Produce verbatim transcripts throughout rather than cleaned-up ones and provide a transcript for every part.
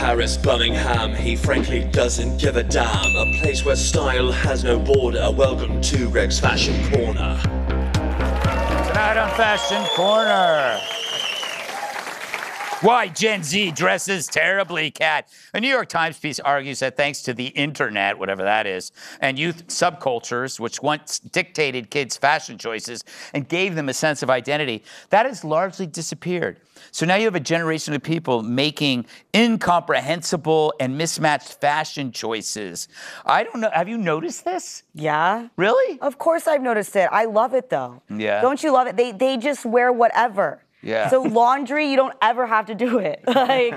Paris, Birmingham, he frankly doesn't give a damn. A place where style has no border. Welcome to Greg's Fashion Corner. Tonight on Fashion Corner. Why Gen Z dresses terribly, Kat. A New York Times piece argues that thanks to the internet, whatever that is, and youth subcultures, which once dictated kids' fashion choices and gave them a sense of identity, that has largely disappeared. So now you have a generation of people making incomprehensible and mismatched fashion choices. I don't know. Have you noticed this? Yeah. Really? Of course I've noticed it. I love it, though. Yeah. Don't you love it? They they just wear whatever. Yeah. So laundry, you don't ever have to do it. Like,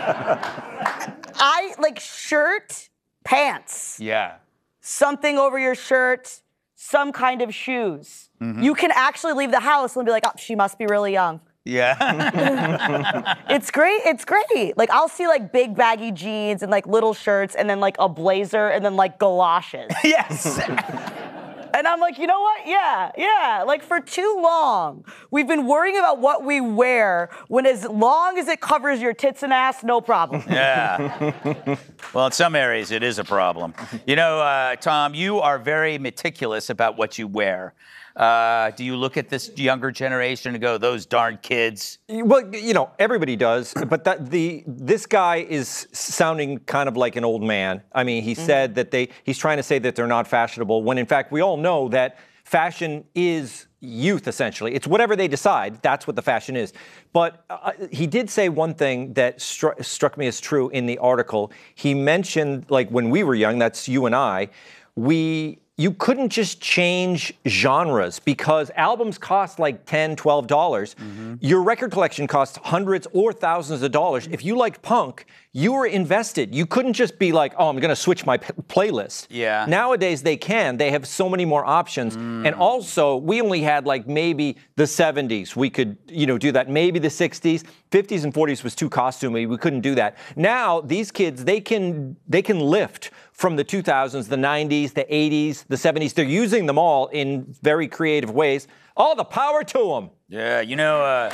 I, like, shirt, pants. Yeah. Something over your shirt, some kind of shoes. Mm-hmm. You can actually leave the house and be like, oh, she must be really young. Yeah. It's great. It's great. Like, I'll see, like, big baggy jeans and, like, little shirts and then, like, a blazer and then, like, galoshes. Yes. And I'm like, you know what? Yeah, yeah. Like, for too long, we've been worrying about what we wear when as long as it covers your tits and ass, no problem. Yeah. Well, in some areas, it is a problem. You know, uh, Tom, you are very meticulous about what you wear. Uh, do you look at this younger generation and go, those darn kids? Well, you know, everybody does, but that the this guy is sounding kind of like an old man. I mean, he mm-hmm. said that they he's trying to say that they're not fashionable, when in fact we all know that fashion is youth, essentially. It's whatever they decide, that's what the fashion is. But uh, he did say one thing that stru- struck me as true in the article. He mentioned, like, when we were young, that's you and I, we... you couldn't just change genres because albums cost like ten dollars, twelve dollars. Mm-hmm. Your record collection costs hundreds or thousands of dollars. If you liked punk, you were invested. You couldn't just be like, oh, I'm going to switch my p- playlist. Yeah. Nowadays, they can. They have so many more options. Mm. And also, we only had like maybe the seventies. We could, you know, do that. Maybe the sixties. fifties and forties was too costumey. We couldn't do that. Now, these kids, they can they can lift from the two thousands, the nineties, the eighties, the seventies. They're using them all in very creative ways. All the power to them. Yeah, you know, uh,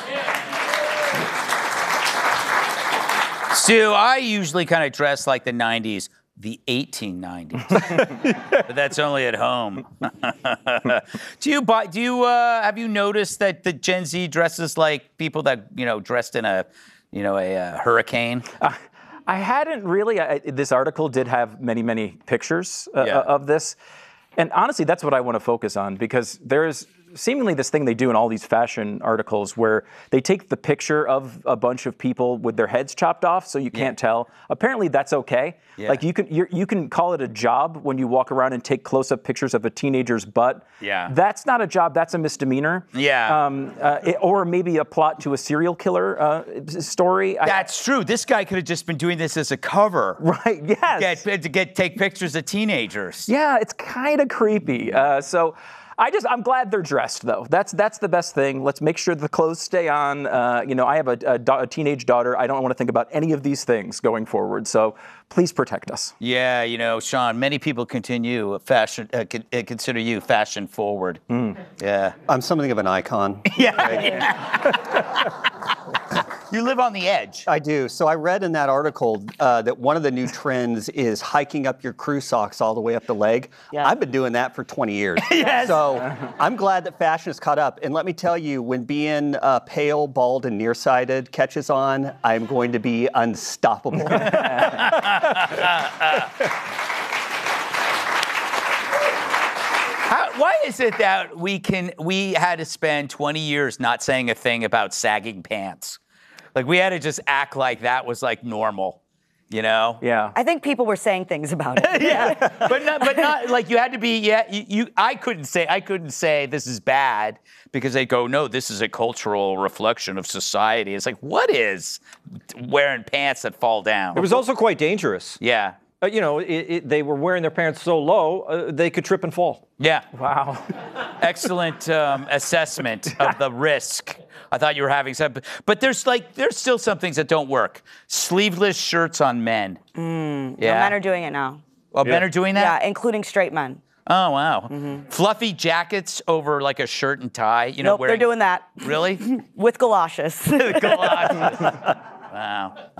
Stu, I usually kind of dress like the nineties, the eighteen nineties, but that's only at home. do you buy, do you, uh, have you noticed that the Gen Z dresses like people that, you know, dressed in a, you know, a uh, hurricane? Uh, I hadn't really. I, this article did have many, many pictures uh, yeah. of this. And honestly, that's what I want to focus on, because there's seemingly this thing they do in all these fashion articles where they take the picture of a bunch of people with their heads chopped off so you can't yeah. tell. Apparently that's okay. Yeah. Like you can you're, you can call it a job when you walk around and take close-up pictures of a teenager's butt. Yeah. That's not a job, that's a misdemeanor. Yeah. Um, uh, it, or maybe a plot to a serial killer uh, story. That's I, true. This guy could have just been doing this as a cover. Right, yes. Get, to get take pictures of teenagers. Yeah, it's kind of creepy. Uh, so I just, I'm glad they're dressed, though. That's that's the best thing. Let's make sure the clothes stay on. Uh, you know, I have a, a, a teenage daughter. I don't want to think about any of these things going forward. So please protect us. Yeah, you know, Sean, many people continue fashion, uh, consider you fashion forward. Mm. Yeah. I'm something of an icon. Yeah. yeah. You live on the edge. I do. So I read in that article uh, that one of the new trends is hiking up your crew socks all the way up the leg. Yeah. I've been doing that for twenty years. Yes. So I'm glad that fashion has caught up. And let me tell you, when being uh, pale, bald, and nearsighted catches on, I'm going to be unstoppable. How, why is it that we can we had to spend twenty years not saying a thing about sagging pants? Like, we had to just act like that was, like, normal, you know? Yeah. I think people were saying things about it. Yeah, but not, but not, like, you had to be, yeah, you, you, I couldn't say, I couldn't say this is bad, because they go, no, this is a cultural reflection of society. It's like, what is wearing pants that fall down? It was also quite dangerous. Yeah. Uh, you know, it, it, they were wearing their pants so low, uh, they could trip and fall. Yeah. Wow. Excellent um, assessment of the risk. I thought you were having some, but there's like, there's still some things that don't work. Sleeveless shirts on men. Mm, yeah. No, men are doing it now. Oh, yeah. men are doing that? Yeah, including straight men. Oh, wow. Mm-hmm. Fluffy jackets over like a shirt and tie. You know, nope, wearing... they're doing that. Really? With galoshes. Galoshes. Wow.